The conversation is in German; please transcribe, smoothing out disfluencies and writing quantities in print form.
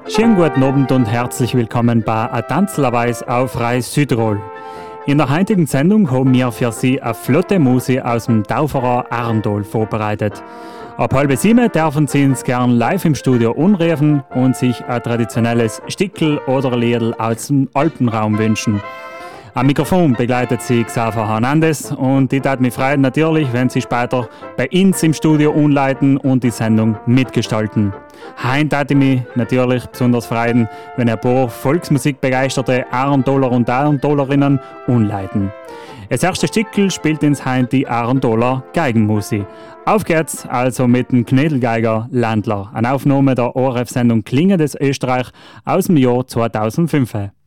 Schönen guten Abend und herzlich willkommen bei A Tanzlerweis auf Reis Südtirol. In der heutigen Sendung haben wir für Sie eine flotte Musik aus dem Tauferer Arndol vorbereitet. Ab 6:30 dürfen Sie uns gern live im Studio anrufen und sich ein traditionelles Stickel oder Liedl aus dem Alpenraum wünschen. Am Mikrofon begleitet Sie Xaver Hernandez und ich würde mich freuen natürlich, wenn Sie später bei uns im Studio anleiten und die Sendung mitgestalten. Heute würde ich mich natürlich besonders freuen, wenn ein paar volksmusikbegeisterte Arendoler und Arendolerinnen anleiten. Das erste Stickel spielt uns heute die Arendoler Geigenmusik. Auf geht's also mit dem Knödelgeiger Landler, eine Aufnahme der ORF-Sendung Klingen des Österreich aus dem Jahr 2005.